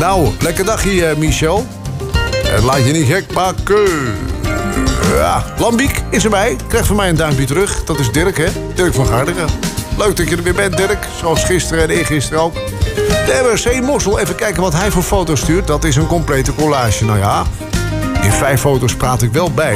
Nou, lekker dagje, Michel. Laat je niet gek maken. Ja, Lambiek is erbij. Krijgt van mij een duimpje terug. Dat is Dirk, hè? Dirk van Garderen. Leuk dat je er weer bent, Dirk. Zoals gisteren en eergisteren ook. De RC Mossel, even kijken wat hij voor foto's stuurt. Dat is een complete collage. Nou ja, in 5 foto's praat ik wel bij.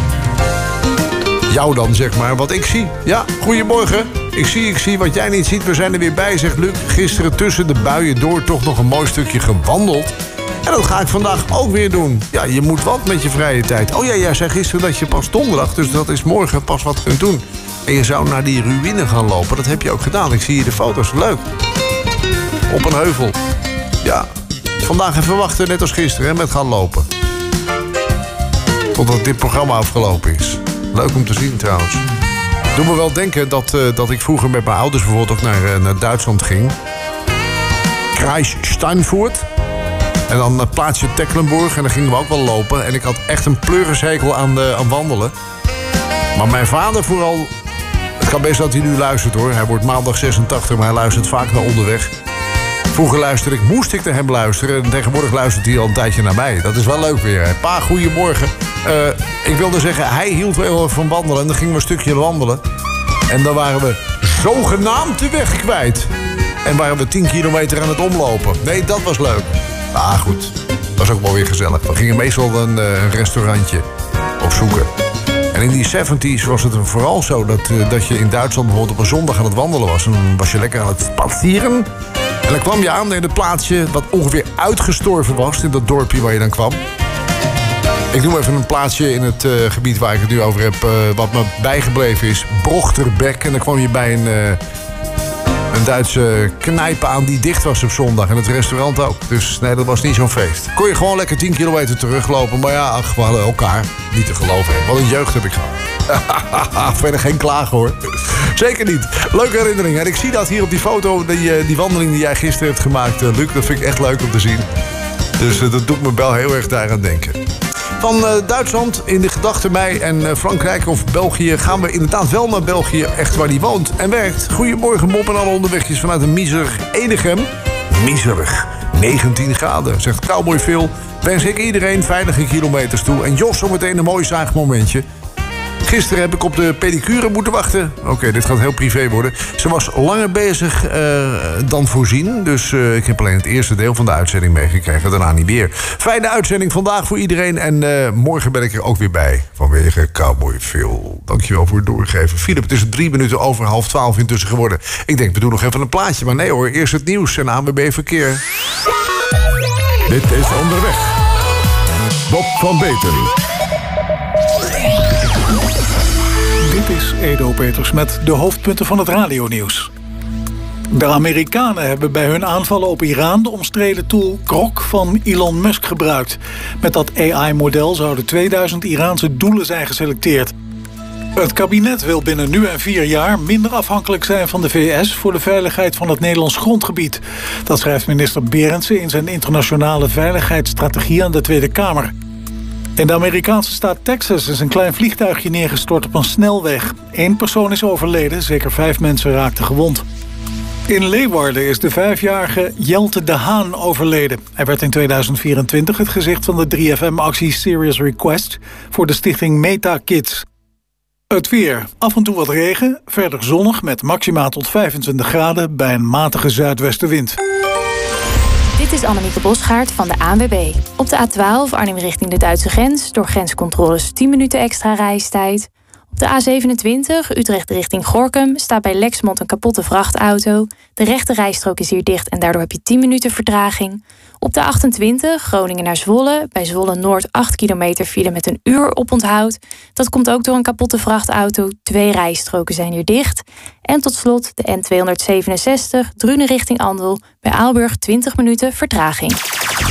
Jou dan, zeg maar, wat ik zie. Ja, goedemorgen. Ik zie wat jij niet ziet. We zijn er weer bij, zegt Luc. Gisteren tussen de buien door toch nog een mooi stukje gewandeld. En dat ga ik vandaag ook weer doen. Ja, je moet wat met je vrije tijd. Oh ja, jij zei gisteren dat je pas donderdag, dus dat is morgen pas wat kunt doen. En je zou naar die ruïne gaan lopen. Dat heb je ook gedaan. Ik zie hier de foto's. Leuk. Op een heuvel. Ja, vandaag even wachten, net als gisteren, hè, met gaan lopen. Totdat dit programma afgelopen is. Leuk om te zien trouwens. Doe me wel denken dat ik vroeger met mijn ouders bijvoorbeeld ook naar Duitsland ging. Kreis Steinfurt. En dan het plaatsje Tecklenburg. En dan gingen we ook wel lopen. En ik had echt een pleurishekel aan wandelen. Maar mijn vader vooral... Het kan best dat hij nu luistert hoor. Hij wordt maandag 86, maar hij luistert vaak wel onderweg. Vroeger moest ik naar hem luisteren. En tegenwoordig luistert hij al een tijdje naar mij. Dat is wel leuk weer. Hè? Pa, goedemorgen. Ik wilde zeggen, hij hield wel van wandelen. En dan gingen we een stukje wandelen. En dan waren we zogenaamd de weg kwijt. En waren we 10 kilometer aan het omlopen. Nee, dat was leuk. Ah, goed. Dat was ook wel weer gezellig. We gingen meestal een restaurantje opzoeken. En in die 70's was het vooral zo dat je in Duitsland bijvoorbeeld op een zondag aan het wandelen was. En dan was je lekker aan het spazieren. En dan kwam je aan in het plaatsje wat ongeveer uitgestorven was. In dat dorpje waar je dan kwam. Ik noem even een plaatsje in het gebied waar ik het nu over heb. Wat me bijgebleven is. Brochterbeck. En dan kwam je bij een Duitse knijp aan die dicht was op zondag. En het restaurant ook. Dus nee, dat was niet zo'n feest. Kon je gewoon lekker 10 kilometer teruglopen. Maar ja, ach, we hadden elkaar niet te geloven. Wat een jeugd heb ik gehad. Verder geen klagen hoor. Zeker niet. Leuke herinnering. En ik zie dat hier op die foto, die wandeling die jij gisteren hebt gemaakt, Luc. Dat vind ik echt leuk om te zien. Dus dat doet me wel heel erg daaraan denken. Van Duitsland in de gedachten mij en Frankrijk of België gaan we inderdaad wel naar België, echt waar die woont en werkt. Goedemorgen Mop en alle onderwegjes vanuit een miserig Edegem. Miserig. 19 graden, zegt Cowboy Phil. Wens ik iedereen veilige kilometers toe. En Jos zometeen een mooi zaagmomentje. Gisteren heb ik op de pedicure moeten wachten. Oké, dit gaat heel privé worden. Ze was langer bezig dan voorzien. Dus ik heb alleen het eerste deel van de uitzending meegekregen. Daarna niet meer. Fijne uitzending vandaag voor iedereen. En morgen ben ik er ook weer bij. Vanwege Cowboy Phil. Dankjewel voor het doorgeven. Philip, het is 3 minuten over 11:30 intussen geworden. Ik denk, we doen nog even een plaatje. Maar nee hoor, eerst het nieuws en ANWB Verkeer. Dit is Onderweg. Bob van Beeten. Dit is Edo Peters met de hoofdpunten van het radionieuws. De Amerikanen hebben bij hun aanvallen op Iran de omstreden tool Grok van Elon Musk gebruikt. Met dat AI-model zouden 2000 Iraanse doelen zijn geselecteerd. Het kabinet wil binnen nu en 4 jaar minder afhankelijk zijn van de VS voor de veiligheid van het Nederlands grondgebied. Dat schrijft minister Berendsen in zijn internationale veiligheidsstrategie aan de Tweede Kamer. In de Amerikaanse staat Texas is een klein vliegtuigje neergestort op een snelweg. 1 persoon is overleden, zeker 5 mensen raakten gewond. In Leeuwarden is de 5-jarige Jelte de Haan overleden. Hij werd in 2024 het gezicht van de 3FM-actie Serious Request voor de stichting Meta Kids. Het weer. Af en toe wat regen, verder zonnig met maximaal tot 25 graden bij een matige zuidwestenwind. Dit is Annemieke Bosgaard van de ANWB. Op de A12 Arnhem richting de Duitse grens door grenscontroles 10 minuten extra reistijd. Op de A27 Utrecht richting Gorinchem staat bij Lexmond een kapotte vrachtauto. De rechte rijstrook is hier dicht en daardoor heb je 10 minuten vertraging. Op de A28 Groningen naar Zwolle, bij Zwolle Noord 8 kilometer file met een uur oponthoud. Dat komt ook door een kapotte vrachtauto. 2 rijstroken zijn hier dicht. En tot slot de N267 Drunen richting Andel, bij Aalburg 20 minuten vertraging.